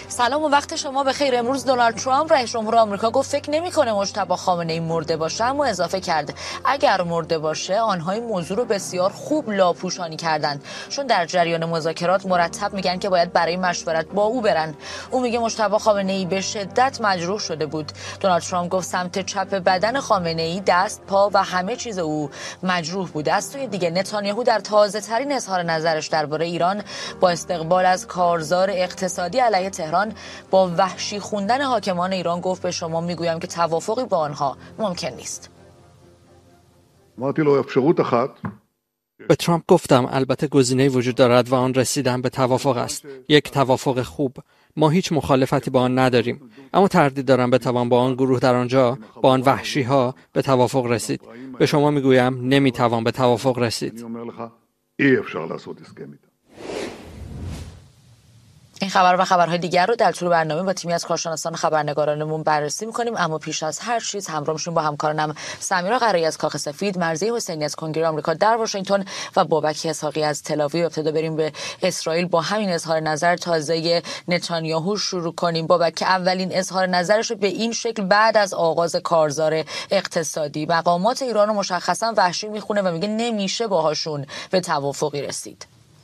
سلام و وقت شما بخیر. امروز دونالد ترامپ رئیس جمهور آمریکا گفت فکر نمی‌کنه مجتبی خامنه‌ای مرده باشه، اما اضافه کرد اگر مرده باشه آنها این موضوع رو بسیار خوب لاپوشانی کردند، چون در جریان مذاکرات مرتب میگن که باید برای مشورت با او برن. او میگه مجتبی خامنه‌ای به شدت مجروح شده بود. دونالد ترامپ گفت سمت چپ بدن خامنه‌ای، دست، پا و همه چیز او مجروح بود. از سوی دیگه نتانیاهو در تازه‌ترین اظهار نظرش درباره ایران با استقبال از کارزار اقتصادی علیه تهران با وحشی خوندن حاکمان ایران گفت به شما میگویم که توافقی با آنها ممکن نیست. به ترامپ گفتم البته گزینه‌ای وجود دارد و آن رسیدن به توافق است. یک توافق خوب. ما هیچ مخالفتی با آن نداریم، اما تردید دارم بتوان با آن گروه در آنجا، با آن وحشی ها به توافق رسید. به شما میگویم نمیتوان به توافق رسید. این خبر و خبرهای دیگر رو در طول برنامه با تیمی از کارشناسان خبرنگارانمون بررسی می‌کنیم، اما پیش از هر چیز همراه میشیم با همکارانم سمیرا قرایی از کاخ سفید، مرضیه حسینی از کنگره آمریکا در واشنگتن و بابک اسحاقی از تل‌آویو. ابتدا بریم به اسرائیل با همین اظهار نظر تازه نتانیاهو شروع کنیم. بابک، که اولین اظهار نظرش به این شکل بعد از آغاز کارزار اقتصادی، مقامات ایران رو مشخصا وحشی میخونه و میگه نمیشه باهاشون به توافقی رسید.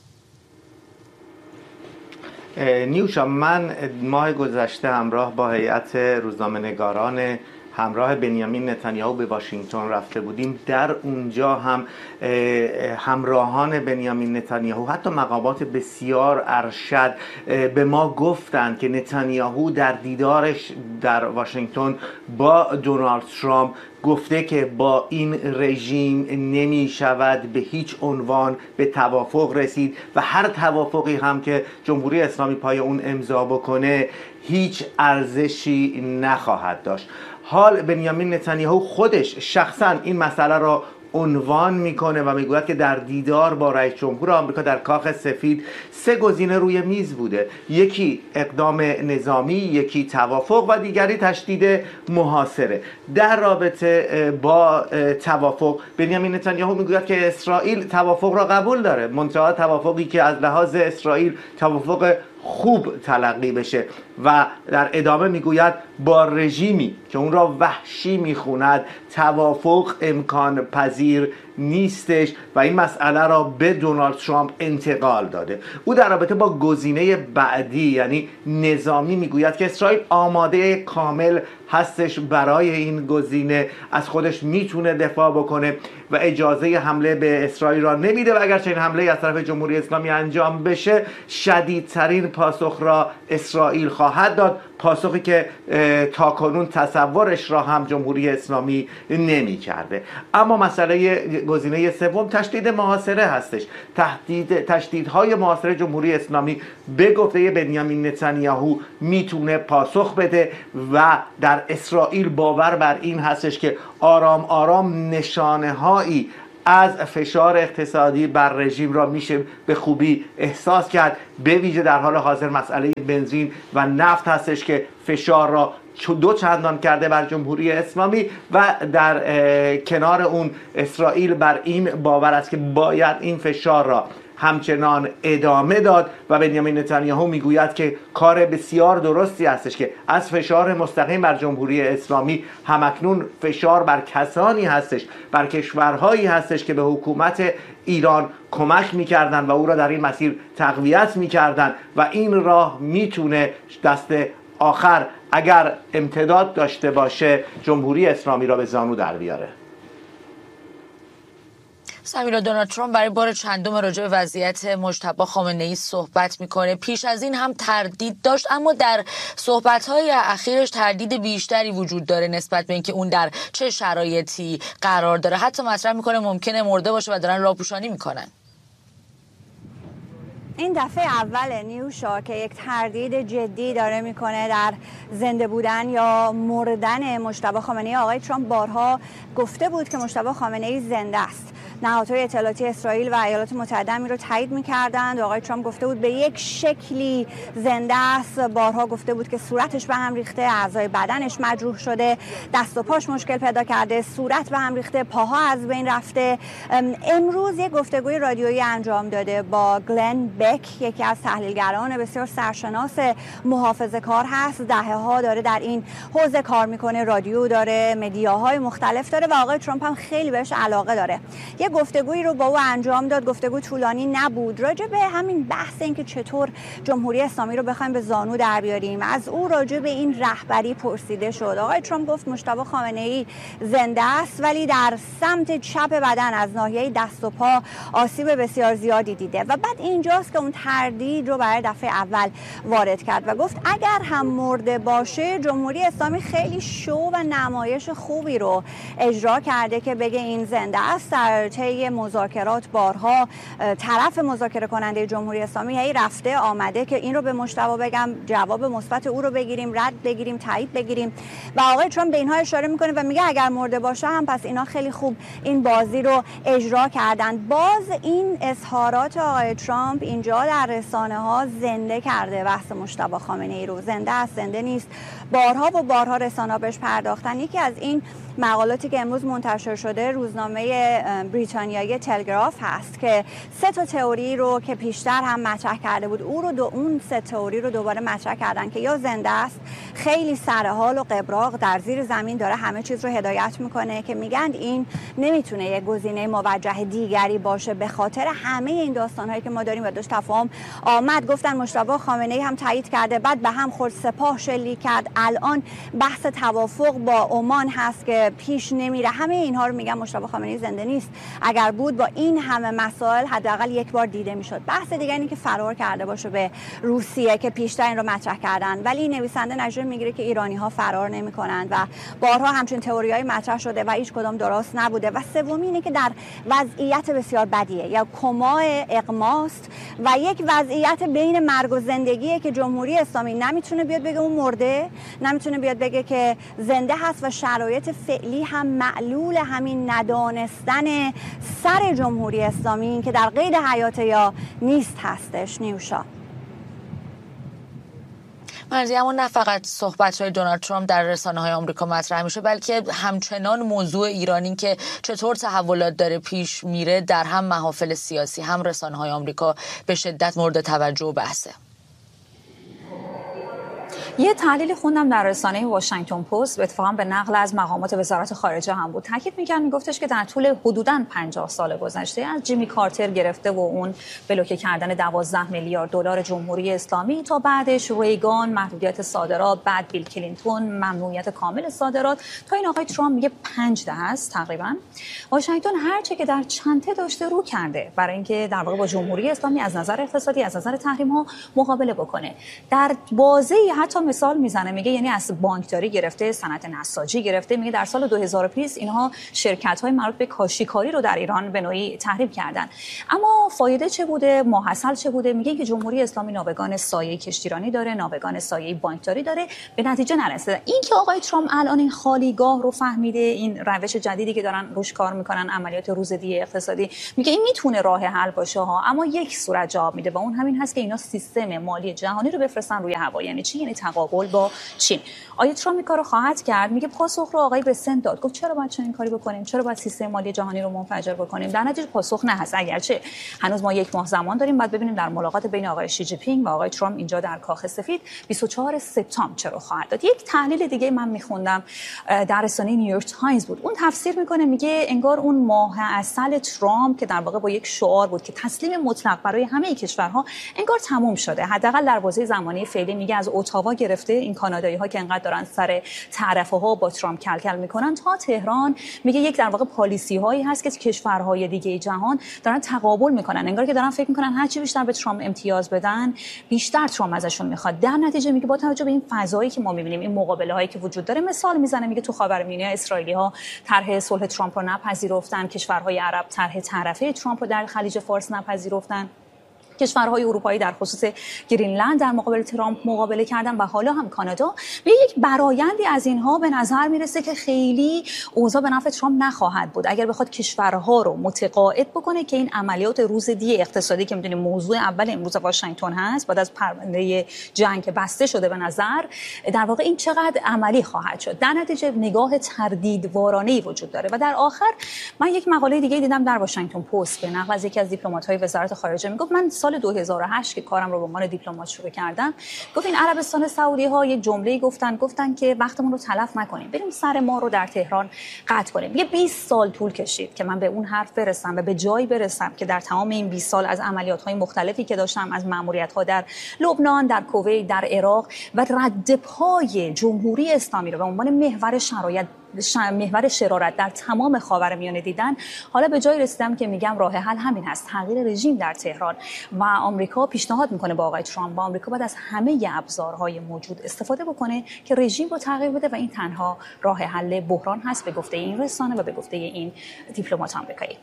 نیوشا، من ماه گذشته همراه با هیئت روزنامه‌نگاران همراه بنیامین نتانیاهو به واشنگتن رفته بودیم. در اونجا هم همراهان بنیامین نتانیاهو، حتی مقامات بسیار ارشد، به ما گفتند که نتانیاهو در دیدارش در واشنگتن با دونالد ترامپ گفته که با این رژیم نمی شود به هیچ عنوان به توافق رسید و هر توافقی هم که جمهوری اسلامی پای اون امضا بکنه هیچ ارزشی نخواهد داشت. حال بنیامین نتانیاهو خودش شخصا این مسئله را عنوان میکنه و میگوید که در دیدار با رئیس جمهور آمریکا در کاخ سفید 3 گزینه روی میز بوده: یکی اقدام نظامی، یکی توافق و دیگری تشدید محاصره. در رابطه با توافق بنیامین نتانیاهو میگوید که اسرائیل توافق را قبول داره، منتها توافقی که از لحاظ اسرائیل توافق خوب تلقی بشه، و در ادامه میگوید با رژیمی که اون را وحشی میخوند توافق امکان پذیر نیستش و این مسئله را به دونالد ترامپ انتقال داده. او در رابطه با گزینه بعدی یعنی نظامی میگوید که اسرائیل آماده کامل هستش برای این گزینه، از خودش میتونه دفاع بکنه و اجازه حمله به اسرائیل را نمیده و اگر چنین حمله از طرف جمهوری اسلامی انجام بشه شدیدترین پاسخ را اسرائیل خواهد داد، پاسخی که تاکنون تصورش را هم جمهوری اسلامی نمی کرده. اما مسئله گزینه سوم تشدید محاصره هستش. تشدیدهای محاصره جمهوری اسلامی به گفته بنیامین نتانیاهو میتونه پاسخ بده و در اسرائیل باور بر این هستش که آرام آرام نشانه هایی از فشار اقتصادی بر رژیم را میشه به خوبی احساس کرد. به ویژه در حال حاضر مسئله بنزین و نفت هستش که فشار را 2 چندان کرده بر جمهوری اسلامی و در کنار اون اسرائیل بر این باور است که باید این فشار را همچنان ادامه داد و بنیامین نتانیاهو میگوید که کار بسیار درستی هستش که از فشار مستقیم بر جمهوری اسلامی همکنون فشار بر کسانی هستش، بر کشورهایی هستش که به حکومت ایران کمک میکردن و او را در این مسیر تقویت میکردن و این راه میتونه دست آخر اگر امتداد داشته باشه جمهوری اسلامی را به زانو در بیاره. سمیرا، دونالد ترامپ برای بار چندم راجع به وضعیت مجتبی خامنه‌ای صحبت میکنه. پیش از این هم تردید داشت، اما در صحبت‌های اخیرش تردید بیشتری وجود داره نسبت به اینکه اون در چه شرایطی قرار داره. حتی مطرح میکنه ممکنه مرده باشه و دارن لاپوشانی میکنن. این دفعه اول نیوشا که یک تردید جدی داره میکنه در زنده بودن یا مردن مجتبی خامنه‌ای. آقای ترامپ بارها گفته بود که مجتبی خامنه‌ای زنده است. نهادهای اطلاعاتی اسرائیل و ایالات متحده همین رو تایید می‌کردند. آقای ترامپ گفته بود به یک شکلی زنده است. بارها گفته بود که صورتش به هم ریخته، اعضای بدنش مجروح شده، دست و پاش مشکل پیدا کرده، صورت به هم ریخته، پاها از بین رفته. امروز یک گفتگوی رادیویی انجام داده با گلن بک، یکی از تحلیلگران بسیار سرشناس محافظه‌کار هست، دهه‌ها داره در این حوزه کار میکنه، رادیو داره، مدیاهای مختلف داره و آقای ترامپ هم خیلی بهش علاقه داره. یه گفتگویی رو با او انجام داد، گفتگو طولانی نبود، راجع به همین بحث اینکه چطور جمهوری اسلامی رو بخوایم به زانو در بیاریم. از او راجع به این رهبری پرسیده شد. آقای ترامپ گفت مجتبی خامنه‌ای زنده است ولی در سمت چپ بدن از ناحیه دست و پا آسیب بسیار زیادی دیده و بعد اینجاست که اون تردید رو برای دفعه اول وارد کرد و گفت اگر هم مرده باشه جمهوری اسلامی خیلی شو و نمایش خوبی رو اجرا کرده که بگه این زنده است. در طی مذاکرات بارها طرف مذاکره کننده جمهوری اسلامی هی رفته آمده که این رو به مجتبی بگم، جواب مثبت او رو بگیریم، رد بگیریم، تایید بگیریم و آقای ترامپ به اینها اشاره میکنه و میگه اگر مرده باشه هم پس اینا خیلی خوب این بازی رو اجرا کردن. باز این اظهارات آقای ترامپ اینجا در رسانه ها زنده کرده بحث مجتبی خامنه‌ای رو. زنده است، زنده نیست، بارها و بارها رسانه‌ها بهش پرداختن. یکی از این مقالاتی که امروز منتشر شده روزنامه بریتانیایی تلگراف هست که 3 تا تئوری رو که پیشتر هم مطرح کرده بود اون 3 تئوری رو دوباره مطرح کردن که یا زنده است، خیلی سرحال و قبراق در زیر زمین داره همه چیز رو هدایت میکنه، که میگن این نمیتونه یک گزینه موجه دیگری باشه به خاطر همه این داستانهایی که ما داریم و داشت تفاهم آمد. گفتن مجتبی خامنه‌ای هم تایید کرده، بعد به هم خورد، سپاه شلیک کرد، الان بحث توافق با عمان هست که پیش نمیره. همه اینها رو میگن مجتبی خامنه‌ای زنده نیست. اگر بود با این همه مسائل حداقل یک بار دیده میشد. بحث دیگه اینه که فرار کرده باشه به روسیه که پیشتر این رو مطرح کردن، ولی نویسنده نتیجه میگیره که ایرانی ها فرار نمیکنند و بارها همچین تئوریای مطرح شده و هیچ کدام درست نبوده. و سومی اینه که در وضعیت بسیار بدیه یا کما اغماست و یک وضعیت بین مرگ و زندگیه که جمهوری اسلامی نمیتونه بیاد بگه اون مرده، نمیتونه بیاد بگه که زنده هست و شرایط فعلی هم معلول همین ندانستن سر جمهوری اسلامی که در قید حیات یا نیست هستش. نیوشا مرزی، اما نه فقط صحبت‌های دونالد ترامپ در رسانه‌های آمریکا مطرح میشه، بلکه همچنان موضوع ایرانی که چطور تحولات داره پیش میره در هم محافل سیاسی هم رسانه‌های آمریکا به شدت مورد توجه و بحثه. یه تحلیل خوندم در رسانه واشنگتن پست، اتفاقا به نقل از مقامات وزارت خارجه هم بود، تاکید می‌کرد، میگفتش که در طول حدوداً 50 سال گذشته از جیمی کارتر گرفته و اون بلوکه کردن 12 میلیارد دلار جمهوری اسلامی تا بعدش ریگان، محدودیت صادرات، بعد بیل کلینتون، ممنوعیت کامل صادرات، تا این آقای ترامپ میگه 5 دهه است تقریبا واشنگتن هر چه که در چنته داشته رو کرده برای اینکه در واقع با جمهوری اسلامی از نظر اقتصادی، از نظر تحریم‌ها مقابله بکنه. در بازی حتی مثال میزنه، میگه یعنی از بانکداری گرفته، صنعت نساجی گرفته، میگه در سال 2020 اینها شرکت‌های مربوط به کاشیکاری رو در ایران به نوعی تحریم کردن. اما فایده چه بوده؟ ماحصل چه بوده؟ میگه که جمهوری اسلامی ناوگان سایه کشتیرانی داره، ناوگان سایه بانکداری داره، به نتیجه نرسیده. این که آقای ترامپ الان این خالیگاه رو فهمیده، این روش جدیدی که دارن روش کار میکنن، عملیات روزدی اقتصادی، میگه این میتونه راه حل باشه ها، اما یک صورت جواب میده و اون همین هست که اینا سیستم مالی جهانی رو بفرستن روی هوا. یعنی چی؟ یعنی تقابل با چین. آیا ترامپ این کارو خواهد کرد؟ میگه پاسخ رو آقای بسنت داد، گفت چرا باید چنین کاری بکنیم، چرا باید سیستم مالی جهانی رو منفجر بکنیم؟ در نتیجه پاسخ نه هست، اگرچه هنوز ما 1 ماه زمان داریم. بعد ببینیم در ملاقات بین آقای شی جی پینگ و آقای ترامپ اینجا در کاخ سفید 24 سپتامبر چرا خواهد داد. یک تحلیل دیگه من میخوندم در رسانه نیویورک تایمز بود، اون تفسیر میکنه، میگه انگار اون ماه عسل ترامپ که در واقع با یک شعار بود که تسلیم مطلق برای همه کشورها، انگار تموم شده. حداقل در بازه زمانی فعلی میگه از اتاوا گرفته این کانادایی‌ها که انقدر دارن سر تعرفه‌ها با ترامپ کلکل میکنن تا تهران، میگه یک در واقع پالیسی‌هایی هست که کشورهای دیگه جهان دارن تقابل میکنن، انگار که دارن فکر میکنن هر چی بیشتر به ترامپ امتیاز بدن بیشتر ترامپ ازشون میخواد. در نتیجه میگه با توجه به این فضایی که ما میبینیم، این مقابله‌هایی که وجود داره، مثال میزنه، میگه تو خاورمیانه اسرائیلی‌ها طرح صلح ترامپ رو نپذیرفتن، کشورهای عرب طرح تعرفه ترامپ رو در خلیج فارس نپذیرفتن. کشورهای اروپایی در خصوص گرینلند در مقابل ترامپ مقابله کردن و حالا هم کانادا، به یک برآیندی از اینها به نظر میرسه که خیلی اوضاع به نفع ترامپ نخواهد بود اگر بخواد کشورها رو متقاعد بکنه که این عملیات روز دی اقتصادی که میدونیم موضوع اول امروز واشنگتن هست بعد از پرونده جنگ بسته شده به نظر، در واقع این چقدر عملی خواهد شد. در نتیجه نگاه تردیدوارانه‌ای وجود داره. و در آخر من یک مقاله دیگه دیدم در واشنگتن پست به نقل از یکی از دیپلمات‌های وزارت خارجه، میگفت من سال 2008 که کارم رو به عنوان دیپلمات شروع کردم، گفت این عربستان سعودی ها یک جمله گفتن که وقتمون رو تلف نکنیم، بریم سر ما رو در تهران قطع کنیم. یه 20 سال طول کشید که من به اون حرف برسم و به جایی برسم که در تمام این 20 سال از عملیات‌های مختلفی که داشتم، از مأموریت‌ها در لبنان، در کویت، در عراق و رد پای جمهوری اسلامی رو به عنوان محور شرارت در تمام خاورمیانه دیدن، حالا به جای رسیدم که میگم راه حل همین هست، تغییر رژیم در تهران. و آمریکا پیشنهاد میکنه با آقای ترامپ و آمریکا باید از همه ابزارهای موجود استفاده بکنه که رژیم رو تغییر بده و این تنها راه حل بحران هست، به گفته این رسانه و به گفته این دیپلمات آمریکایی.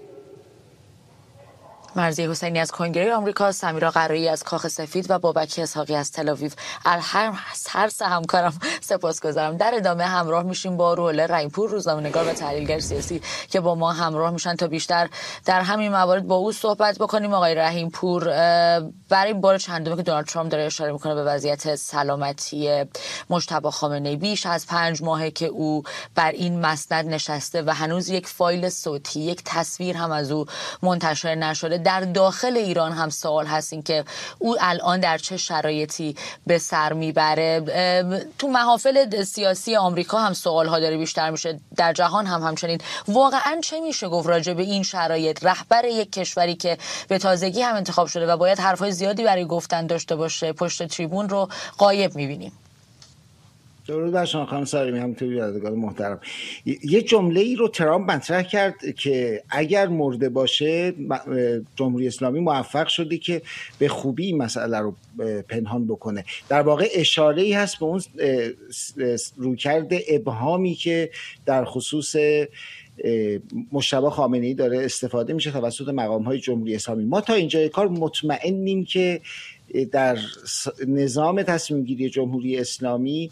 مرضیه حسینی از کنگره آمریکا، سمیرا قرایی از کاخ سفید و بابک اسحاقی از تل آویو، هر سه همکارم سپاسگزارم. در ادامه همراه میشیم با روح‌الله رحیم‌پور، روزنامه‌نگار و تحلیلگر سیاسی که با ما همراه میشن تا بیشتر در همین موارد با او صحبت بکنیم. آقای رحیم‌پور، برای بار چندمی که دونالد ترامپ داره اشاره میکنه به وضعیت سلامتی مجتبی خامنه‌ای، بیش از 5 ماهه که او بر این مسند نشسته و هنوز یک فایل صوتی، یک تصویر هم از او منتشر نشده. در داخل ایران هم سوال هست این که او الان در چه شرایطی به سر میبره. تو محافل سیاسی آمریکا هم سوال ها داره بیشتر میشه، در جهان هم همچنین. واقعا چه میشه گفت راجع به این شرایط؟ رهبر یک کشوری که به تازگی هم انتخاب شده و باید حرفای زیادی برای گفتن داشته باشه، پشت تریبون رو غایب میبینیم. درود بر شما خانم ساریمی، همینطور یادگار محترم. یه جمله ای رو ترامپ مطرح کرد که اگر مرده باشه جمهوری اسلامی موفق شده که به خوبی این مسئله رو پنهان بکنه. در واقع اشاره ای هست به اون رویکرد ابهامی که در خصوص مجتبی خامنه‌ای داره استفاده میشه توسط مقام‌های جمهوری اسلامی. ما تا اینجای کار مطمئنیم که در نظام تصمیم گیری جمهوری اسلامی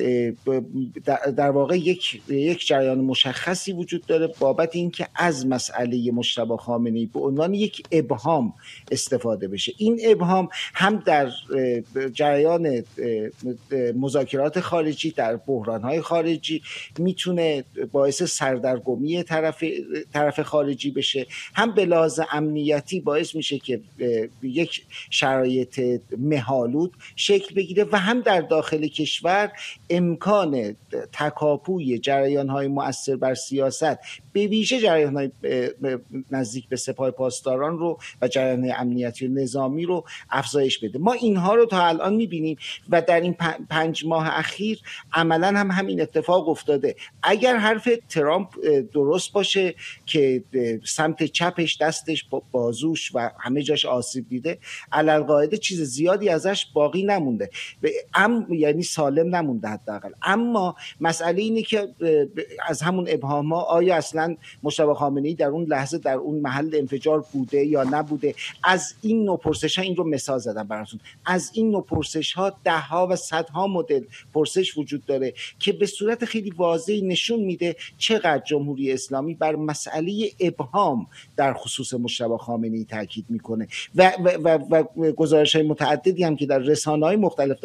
در واقع یک جریان مشخصی وجود داره بابت اینکه از مسئله مجتبی خامنه‌ای به عنوان یک ابهام استفاده بشه. این ابهام هم در جریان مذاکرات خارجی، در بحران‌های خارجی میتونه باعث سردرگمی طرف خارجی بشه، هم به لحاظ امنیتی باعث میشه که یک شرایط مه‌آلود شکل بگیره و هم در داخل کشور امکان تکاپوی جریان‌های مؤثر بر سیاست، به ویژه جریان‌های نزدیک به سپاه پاسداران رو و جریان‌های امنیتی و نظامی رو افزایش بده. ما اینها رو تا الان می‌بینیم و در این 5 ماه اخیر عملاً هم همین اتفاق افتاده. اگر حرف ترامپ درست باشه که سمت چپش، دستش، بازوش و همه جاش آسیب دیده، علالقاعده چیز زیادی ازش باقی نمونده، یعنی سالم نمونده حداقل. اما مسئله اینه که از همون ابهام‌ها آیا اصلا مجتبی خامنه‌ای در اون لحظه در اون محل انفجار بوده یا نبوده، از این نوع پرسش‌ها، این رو مثال زدم براتون، از این نوع پرسش‌ها ده‌ها و صدها مدل پرسش وجود داره که به صورت خیلی واضحی نشون میده چقدر جمهوری اسلامی بر مسئله ابهام در خصوص مجتبی خامنه‌ای تاکید میکنه و گزارش‌های متعددی هم که در رسانه‌های مختلف